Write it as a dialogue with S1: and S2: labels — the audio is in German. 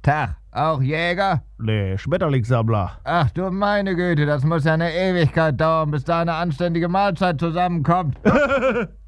S1: Tag, auch Jäger?
S2: Nee, Schmetterlingssammler.
S1: Ach du meine Güte, das muss ja eine Ewigkeit dauern, bis da eine anständige Mahlzeit zusammenkommt.